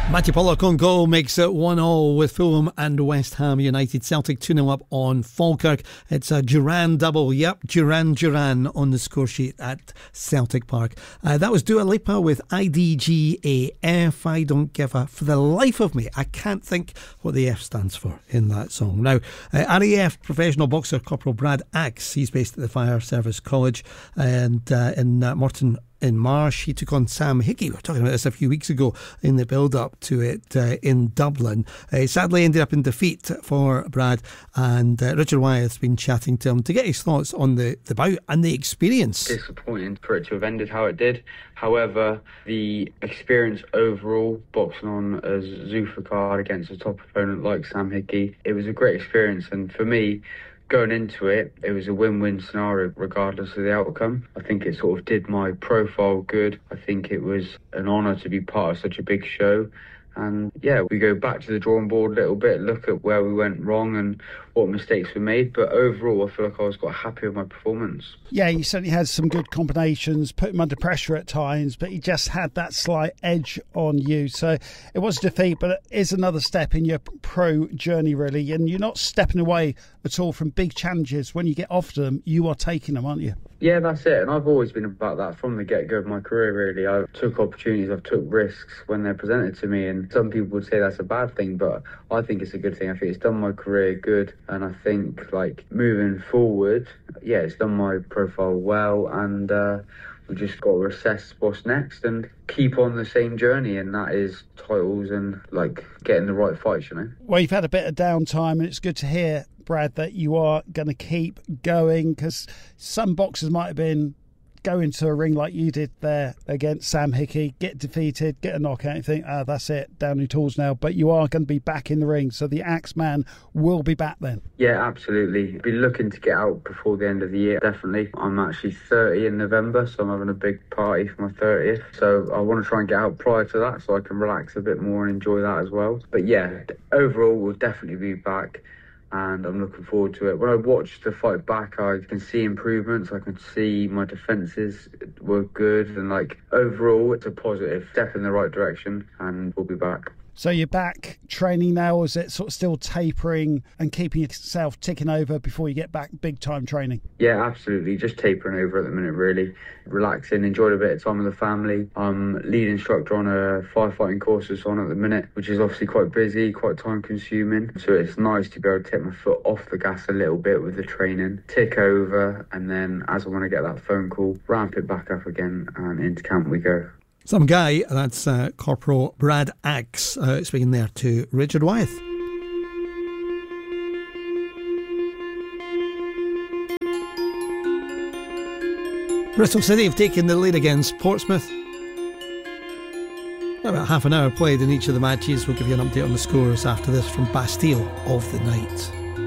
Matty Pollock on goal makes it 1-1 with Fulham and West Ham United. Celtic 2-0 up on Falkirk. It's a Duran double. Yep, Duran on the score sheet at Celtic Park. That was Dua Lipa with IDGAF. I don't give a... For the life of me, I can't think what the F stands for in that song. Now, RAF professional boxer Corporal Brad Axe, he's based at the Fire Service College and in Morton in Marsh. He took on Sam Hickey. We were talking about this a few weeks ago in the build-up to it in Dublin. Sadly ended up in defeat for Brad, and Richard Wyeth's been chatting to him to get his thoughts on the bout and the experience. Disappointing for it to have ended how it did. However, the experience overall, boxing on a Zuffa card against a top opponent like Sam Hickey, it was a great experience, and for me, going into it, it was a win-win scenario regardless of the outcome. I think it sort of did my profile good. I think it was an honour to be part of such a big show. And yeah, we go back to the drawing board a little bit, look at where we went wrong and what mistakes were made. But overall, I feel like I was quite happy with my performance. Yeah, you certainly had some good combinations, put him under pressure at times, but he just had that slight edge on you. So it was a defeat, but it is another step in your pro journey, really. And you're not stepping away at all from big challenges. When you get after them, you are taking them, aren't you? Yeah, that's it. And I've always been about that from the get-go of my career, really. I took opportunities, I've took risks when they're presented to me. And some people would say that's a bad thing, but I think it's a good thing. I think it's done my career good. And I think, like, moving forward, yeah, it's done my profile well. And we've just got to assess what's next and keep on the same journey. And that is titles and, like, getting the right fights, you know. Well, you've had a bit of downtime, and it's good to hear, Brad, that you are going to keep going, because some boxers might have been going to a ring like you did there against Sam Hickey, get defeated, get a knockout, and think, that's it, down your tools now. But you are going to be back in the ring, so the Axeman will be back then. Yeah, absolutely. Be looking to get out before the end of the year, definitely. I'm actually 30 in November, so I'm having a big party for my 30th. So I want to try and get out prior to that so I can relax a bit more and enjoy that as well. But yeah, overall, we'll definitely be back. And I'm looking forward to it. When I watch the fight back, I can see improvements. I can see my defences were good. And, like, overall, it's a positive step in the right direction. And we'll be back. So you're back training now, or is it sort of still tapering and keeping yourself ticking over before you get back big time training? Yeah, absolutely. Just tapering over at the minute, really. Relaxing, enjoyed a bit of time with the family. I'm lead instructor on a firefighting course that's on at the minute, which is obviously quite busy, quite time consuming. So it's nice to be able to take my foot off the gas a little bit with the training, tick over, and then as I want to get that phone call, ramp it back up again, and into camp we go. Some guy, that's Corporal Brad Axe, speaking there to Richard Wyeth. Bristol City have taken the lead against Portsmouth. About half an hour played in each of the matches. We'll give you an update on the scores after this from Bastille of the Night.